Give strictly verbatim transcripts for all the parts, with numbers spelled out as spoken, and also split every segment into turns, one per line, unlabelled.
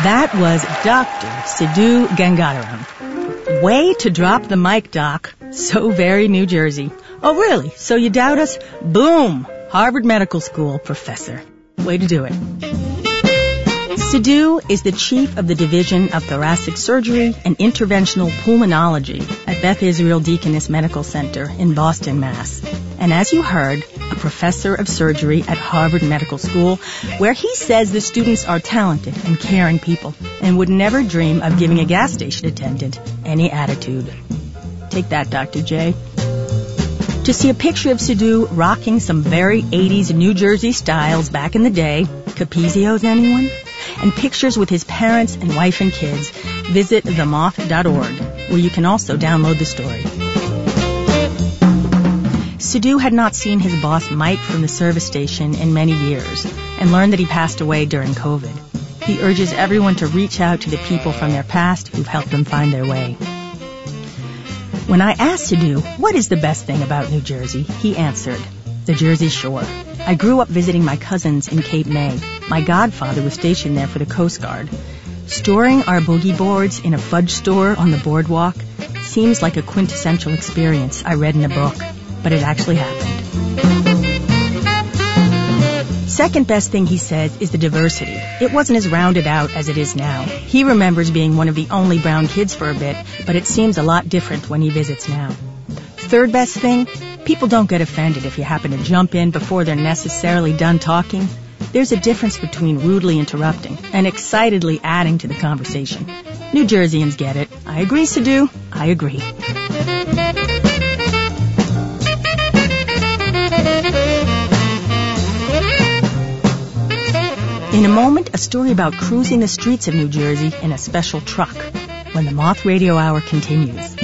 That was Doctor Sidhu Gangadharam. Way to drop the mic, Doc. So very New Jersey. Oh, really? So you doubt us? Boom! Harvard Medical School professor. Way to do it. Sidhu is the chief of the Division of Thoracic Surgery and Interventional Pulmonology at Beth Israel Deaconess Medical Center in Boston, Mass. And as you heard, a professor of surgery at Harvard Medical School, where he says the students are talented and caring people and would never dream of giving a gas station attendant any attitude. Take that, Doctor J. To see a picture of Sidhu rocking some very eighties New Jersey styles back in the day, Capizios anyone? And pictures with his parents and wife and kids, visit the moth dot org, where you can also download the story. Sidhu had not seen his boss Mike from the service station in many years and learned that he passed away during COVID. He urges everyone to reach out to the people from their past who've helped them find their way. When I asked Sidhu, what is the best thing about New Jersey, he answered, the Jersey Shore. I grew up visiting my cousins in Cape May. My godfather was stationed there for the Coast Guard. Storing our boogie boards in a fudge store on the boardwalk seems like a quintessential experience I read in a book, but it actually happened. Second best thing he says is the diversity. It wasn't as rounded out as it is now. He remembers being one of the only brown kids for a bit, but it seems a lot different when he visits now. Third best thing, people don't get offended if you happen to jump in before they're necessarily done talking. There's a difference between rudely interrupting and excitedly adding to the conversation. New Jerseyans get it. I agree, Sidhu. I agree. In a moment, a story about cruising the streets of New Jersey in a special truck when the Moth Radio Hour continues.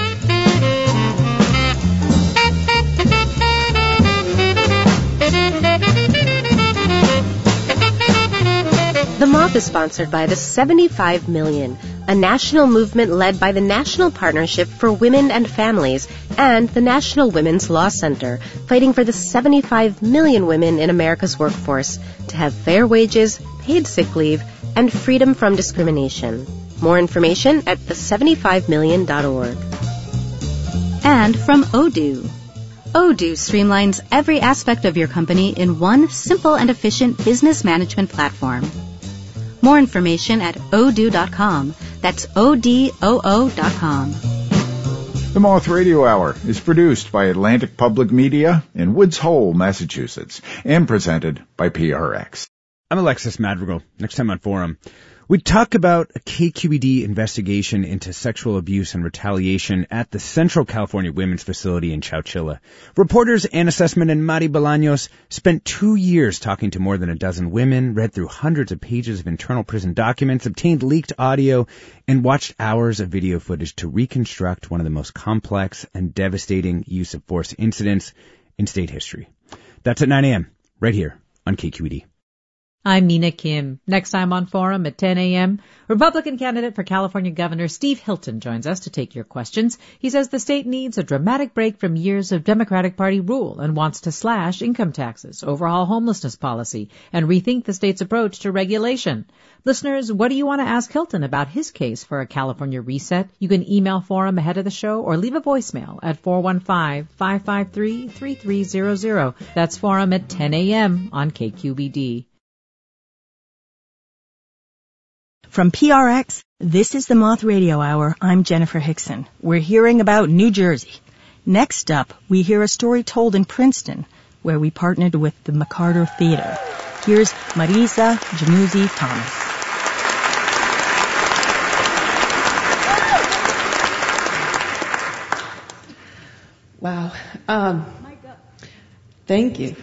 The Moth is sponsored by the seventy-five million, a national movement led by the National Partnership for Women and Families and the National Women's Law Center, fighting for the seventy-five million women in America's workforce to have fair wages, paid sick leave, and freedom from discrimination. More information at the seventy-five million dot org. And from Odoo. Odoo streamlines every aspect of your company in one simple and efficient business management platform. More information at odoo dot com. That's O D O O dot com.
The Moth Radio Hour is produced by Atlantic Public Media in Woods Hole, Massachusetts, and presented by P R X.
I'm Alexis Madrigal. Next time on Forum, we talk about a K Q E D investigation into sexual abuse and retaliation at the Central California Women's Facility in Chowchilla. Reporters Anna Sussman and Mari Bolaños spent two years talking to more than a dozen women, read through hundreds of pages of internal prison documents, obtained leaked audio, and watched hours of video footage to reconstruct one of the most complex and devastating use of force incidents in state history. That's at nine a.m. right here on K Q E D.
I'm Nina Kim. Next time on Forum at ten a.m., Republican candidate for California Governor Steve Hilton joins us to take your questions. He says the state needs a dramatic break from years of Democratic Party rule and wants to slash income taxes, overhaul homelessness policy, and rethink the state's approach to regulation. Listeners, what do you want to ask Hilton about his case for a California reset? You can email Forum ahead of the show or leave a voicemail at four one five, five five three, three three zero zero. That's Forum at ten a.m. on K Q B D.
From P R X, this is the Moth Radio Hour. I'm Jennifer Hickson. We're hearing about New Jersey. Next up, we hear a story told in Princeton, where we partnered with the McCarter Theater. Here's Marisa Januzzi Thomas.
Wow. Um, thank you.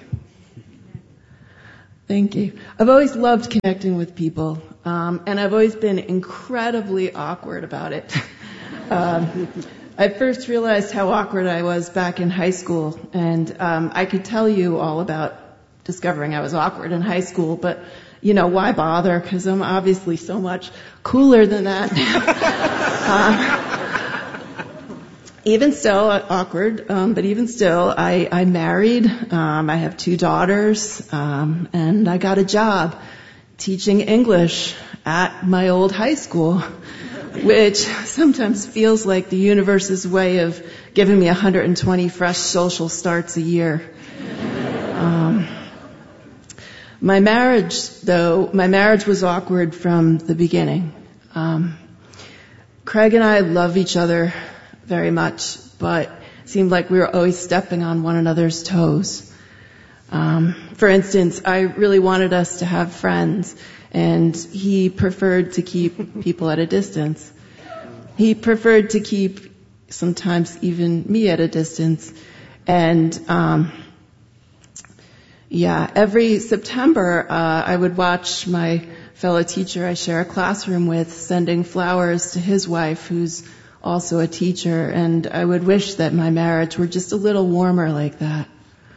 Thank you. I've always loved connecting with people, um, and I've always been incredibly awkward about it. um, I first realized how awkward I was back in high school, and um, I could tell you all about discovering I was awkward in high school, but, you know, why bother? Because I'm obviously so much cooler than that. uh, Even still, awkward, um, but even still, I, I married, um, I have two daughters, um, and I got a job teaching English at my old high school, which sometimes feels like the universe's way of giving me one hundred twenty fresh social starts a year. Um, my marriage, though, my marriage was awkward from the beginning. Um, Craig and I love each other very much, but it seemed like we were always stepping on one another's toes. Um, for instance, I really wanted us to have friends, and he preferred to keep people at a distance. He preferred to keep sometimes even me at a distance. And um, yeah, every September uh, I would watch my fellow teacher I share a classroom with sending flowers to his wife, who's also a teacher, and I would wish that my marriage were just a little warmer like that.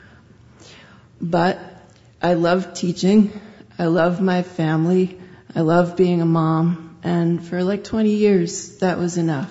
But I love teaching, I love my family, I love being a mom, and for like twenty years, that was enough.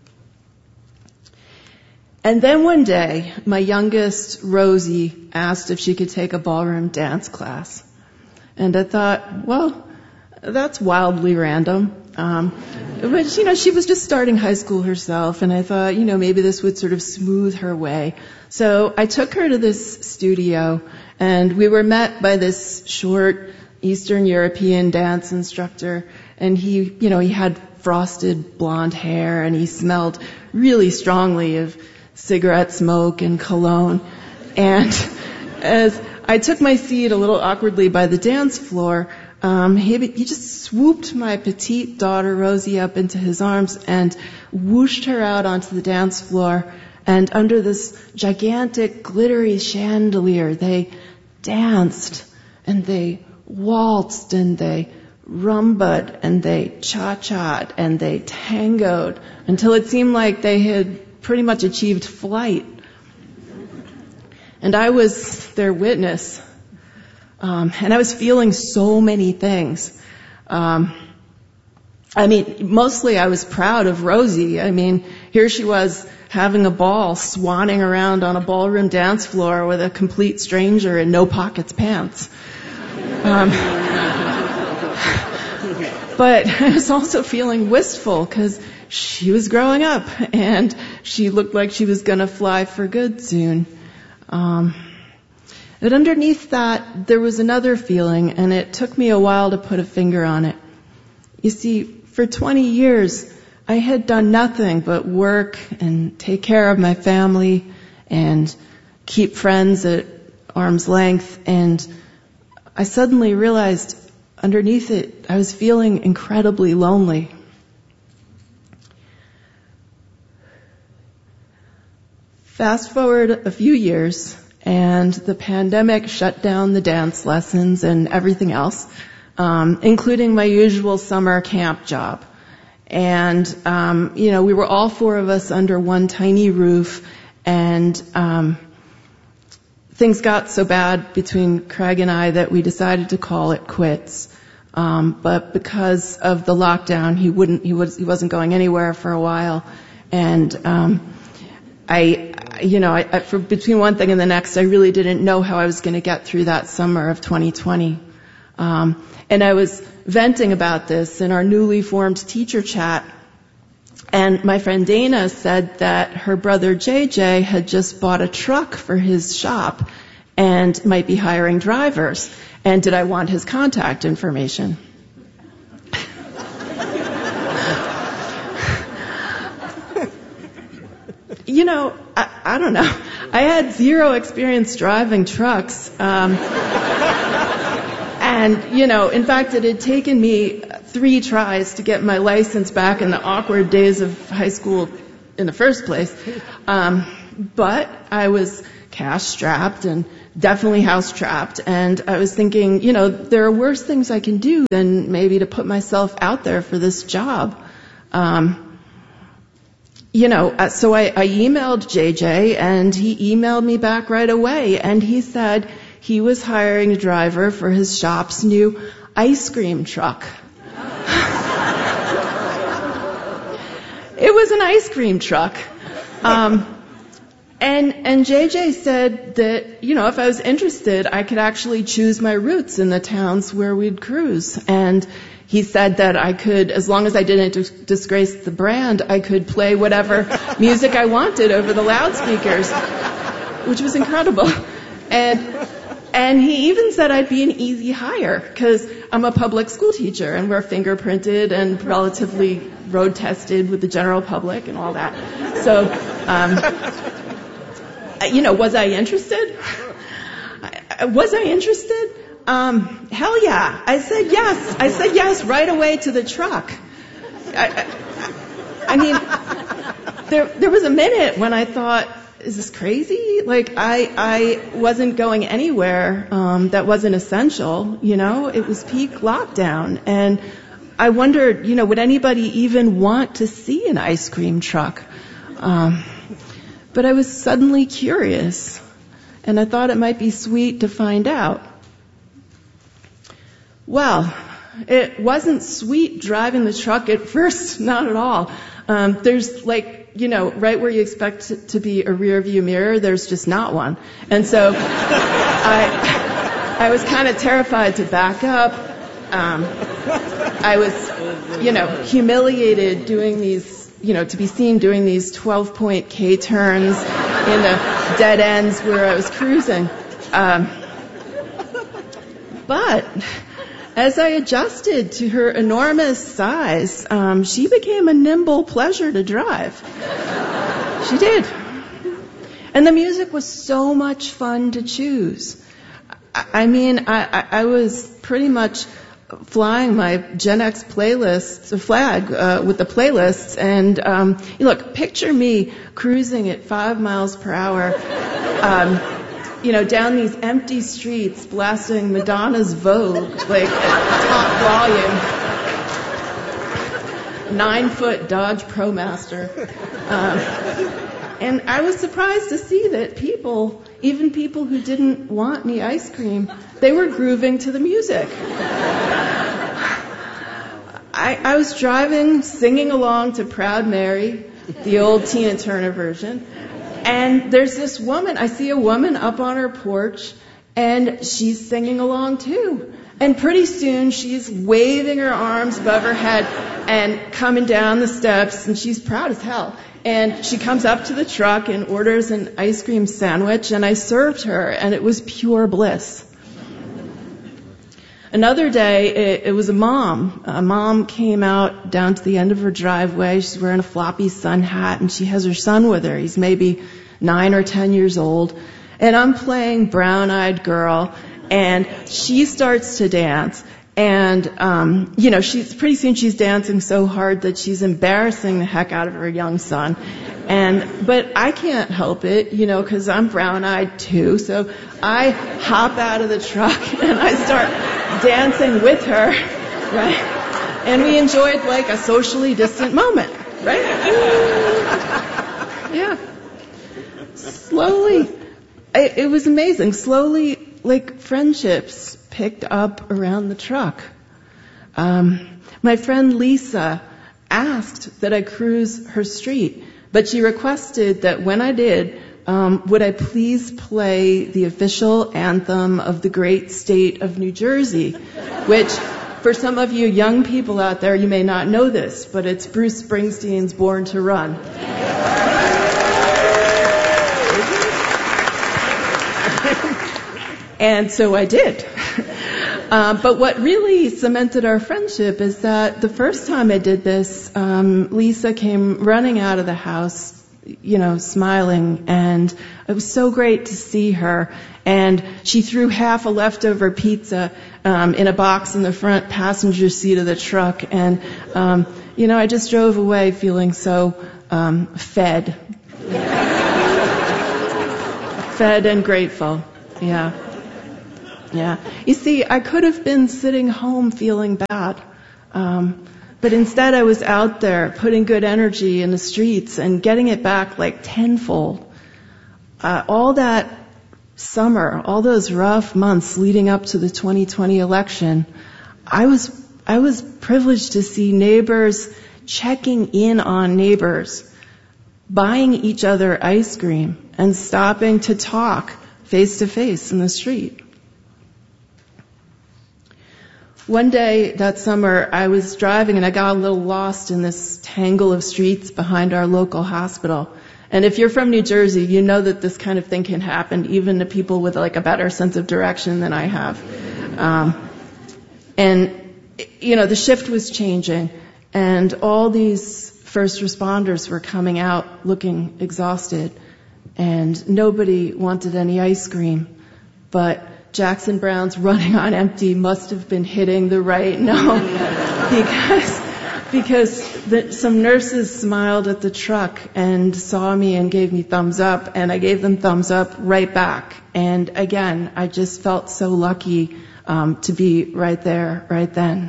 And then one day, my youngest, Rosie, asked if she could take a ballroom dance class. And I thought, well, that's wildly random. Um, but, you know, she was just starting high school herself, and I thought, you know, maybe this would sort of smooth her way. So I took her to this studio, and we were met by this short Eastern European dance instructor, and he, you know, he had frosted blonde hair, and he smelled really strongly of cigarette smoke and cologne. And as I took my seat a little awkwardly by the dance floor, Um, he, he just swooped my petite daughter Rosie up into his arms and whooshed her out onto the dance floor. And under this gigantic glittery chandelier, they danced and they waltzed and they rumba'd and they cha-cha'd and they tangoed until it seemed like they had pretty much achieved flight. And I was their witness. Um, and I was feeling so many things. Um, I mean, mostly I was proud of Rosie. I mean, here she was having a ball, swanning around on a ballroom dance floor with a complete stranger in no pockets pants. Um, but I was also feeling wistful because she was growing up and she looked like she was going to fly for good soon. Um, But underneath that, there was another feeling, and it took me a while to put a finger on it. You see, for twenty years, I had done nothing but work and take care of my family and keep friends at arm's length, and I suddenly realized underneath it, I was feeling incredibly lonely. Fast forward a few years, and the pandemic shut down the dance lessons and everything else, um, including my usual summer camp job. And, um, you know, we were all four of us under one tiny roof, and um, things got so bad between Craig and I that we decided to call it quits. Um, but because of the lockdown, he wouldn't, he was, he wasn't going anywhere for a while, and um, I. You know, I, I, for between one thing and the next, I really didn't know how I was going to get through that summer of twenty twenty. Um, and I was venting about this in our newly formed teacher chat. And my friend Dana said that her brother J J had just bought a truck for his shop and might be hiring drivers. And did I want his contact information? You know, I, I don't know. I had zero experience driving trucks. Um, and, you know, in fact, it had taken me three tries to get my license back in the awkward days of high school in the first place. Um, but I was cash-strapped and definitely house-trapped. And I was thinking, you know, there are worse things I can do than maybe to put myself out there for this job. Um You know, so I, I emailed J J, and he emailed me back right away, and he said he was hiring a driver for his shop's new ice cream truck. It was an ice cream truck. Um, And and J J said that, you know, if I was interested, I could actually choose my routes in the towns where we'd cruise. And he said that I could, as long as I didn't dis- disgrace the brand, I could play whatever music I wanted over the loudspeakers, which was incredible. And and he even said I'd be an easy hire because I'm a public school teacher and we're fingerprinted and relatively road tested with the general public and all that. So, um, you know, was I interested? Was I interested? Um, hell yeah. I said yes. I said yes right away to the truck. I, I, I mean, there there was a minute when I thought, is this crazy? Like, I I wasn't going anywhere um, that wasn't essential, you know? It was peak lockdown. And I wondered, you know, would anybody even want to see an ice cream truck? Um, but I was suddenly curious, and I thought it might be sweet to find out. Well, it wasn't sweet driving the truck at first, not at all. Um, there's like, you know, right where you expect it to be a rear view mirror, there's just not one. And so I, I was kind of terrified to back up. Um, I was, you know, humiliated doing these, you know, to be seen doing these twelve-point K turns in the dead ends where I was cruising. Um, but as I adjusted to her enormous size, um, she became a nimble pleasure to drive. She did. And the music was so much fun to choose. I, I mean, I, I, I was pretty much flying my Gen X playlist, flag, uh, with the playlists. And, um, look, picture me cruising at five miles per hour, um, you know, down these empty streets, blasting Madonna's Vogue, like at top volume, nine-foot Dodge ProMaster. Um, and I was surprised to see that people, even people who didn't want any ice cream, they were grooving to the music. I, I was driving, singing along to Proud Mary, the old Tina Turner version. And there's this woman, I see a woman up on her porch, and she's singing along too. And pretty soon she's waving her arms above her head and coming down the steps, and she's proud as hell. And she comes up to the truck and orders an ice cream sandwich, and I served her, and it was pure bliss. Another day, it, it was a mom. A mom came out down to the end of her driveway. She's wearing a floppy sun hat, and she has her son with her. He's maybe nine or ten years old. And I'm playing Brown-Eyed Girl, and she starts to dance. And, um, you know, she's pretty soon she's dancing so hard that she's embarrassing the heck out of her young son. And, but I can't help it, you know, because I'm brown-eyed too. So I hop out of the truck and I start dancing with her, right? And we enjoyed like a socially distant moment, right? Yeah. Slowly, it, it was amazing. Slowly, like friendships picked up around the truck. Um, my friend Lisa asked that I cruise her street, but she requested that when I did, um, would I please play the official anthem of the great state of New Jersey, which for some of you young people out there, you may not know this, but it's Bruce Springsteen's Born to Run. And so I did. Uh, but what really cemented our friendship is that the first time I did this, um, Lisa came running out of the house, you know, smiling, and it was so great to see her. And she threw half a leftover pizza um, in a box in the front passenger seat of the truck. And, um, you know, I just drove away feeling so um, fed. Fed and grateful. Yeah. Yeah. You see, I could have been sitting home feeling bad. Um, but instead I was out there putting good energy in the streets and getting it back like tenfold. Uh, all that summer, all those rough months leading up to the twenty twenty election, I was, I was privileged to see neighbors checking in on neighbors. buying each other ice cream and stopping to talk face to face in the street. One day that summer, I was driving and I got a little lost in this tangle of streets behind our local hospital. And if you're from New Jersey, you know that this kind of thing can happen even to people with like a better sense of direction than I have. Um, and, you know, the shift was changing and all these first responders were coming out looking exhausted and nobody wanted any ice cream. But Jackson Browne's Running on Empty must have been hitting the right note because because the, some nurses smiled at the truck and saw me and gave me thumbs up, and I gave them thumbs up right back. And again, I just felt so lucky um, to be right there, right then.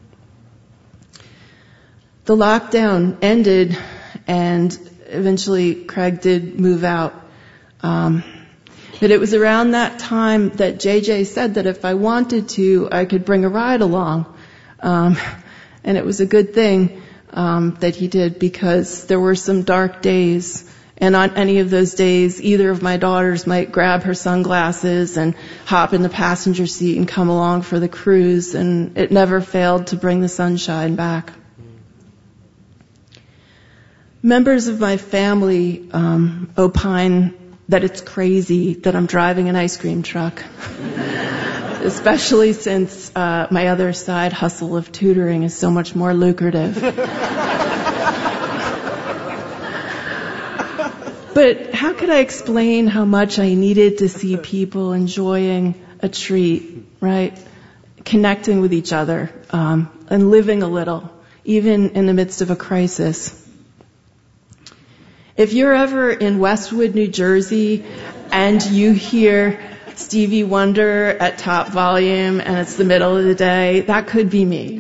The lockdown ended, and eventually Craig did move out. Um, But it was around that time that J J said that if I wanted to, I could bring a ride along. Um, and it was a good thing um, that he did because there were some dark days. And on any of those days, either of my daughters might grab her sunglasses and hop in the passenger seat and come along for the cruise. And it never failed to bring the sunshine back. Members of my family um, opine that it's crazy that I'm driving an ice cream truck, especially since uh, my other side hustle of tutoring is so much more lucrative. But how could I explain how much I needed to see people enjoying a treat, right? Connecting with each other um, and living a little, even in the midst of a crisis. If you're ever in Westwood, New Jersey, and you hear Stevie Wonder at top volume and it's the middle of the day, that could be me.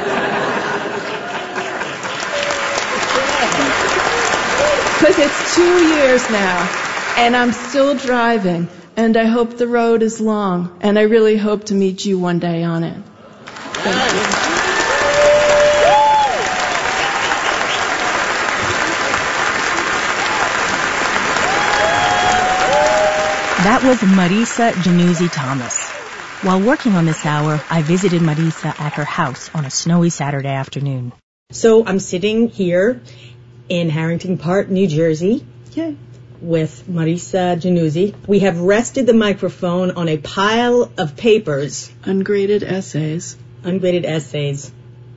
Because it's two years now, and I'm still driving, and I hope the road is long, and I really hope to meet you one day on it. Thank you.
That was Marisa Januzzi Thomas. While working on this hour, I visited Marisa at her house on a snowy Saturday afternoon.
So I'm sitting here in Harrington Park, New Jersey, Yay. with Marisa Januzzi. We have rested the microphone on a pile of papers.
Ungraded essays.
Ungraded essays.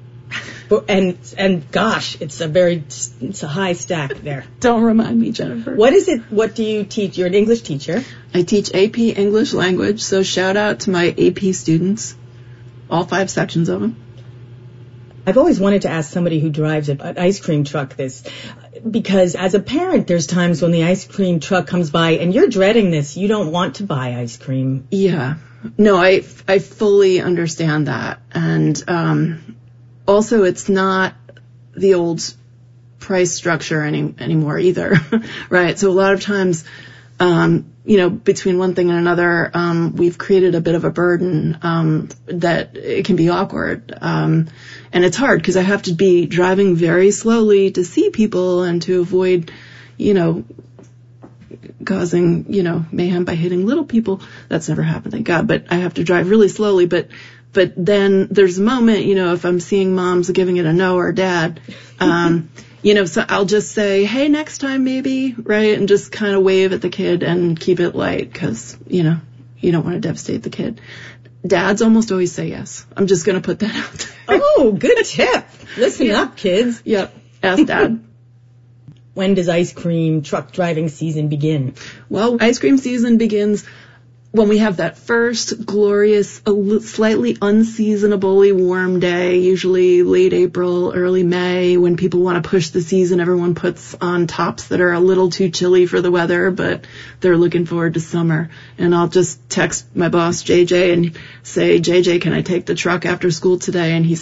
And, and gosh, it's a very, it's a high stack there.
Don't remind me, Jennifer.
What is it, what do you teach? You're an English teacher.
I teach A P English Language, so shout out to my A P students, all five sections of them.
I've always wanted to ask somebody who drives an ice cream truck this, because as a parent, there's times when the ice cream truck comes by and you're dreading this. You don't want to buy ice cream.
Yeah. No, I, I fully understand that. And, um, also, it's not the old price structure any, anymore either, right? So a lot of times, um, you know, between one thing and another, um, we've created a bit of a burden um, that it can be awkward. Um, and it's hard because I have to be driving very slowly to see people and to avoid, you know, causing, you know, mayhem by hitting little people. That's never happened, thank God. But I have to drive really slowly. But But then there's a moment, you know, if I'm seeing moms giving it a no or dad, um, you know, so I'll just say, hey, next time maybe, right? And just kind of wave at the kid and keep it light because, you know, you don't want to devastate the kid. Dads almost always say yes. I'm just going to put that out there.
Oh, good tip. Listen yeah. up, kids.
Yep. Ask Dad.
When does ice cream truck driving season begin?
Well, ice cream season begins when we have that first glorious, slightly unseasonably warm day, usually late April, early May, when people want to push the season. Everyone puts on tops that are a little too chilly for the weather, but they're looking forward to summer. And I'll just text my boss, J J, and say, J J, can I take the truck after school today? And he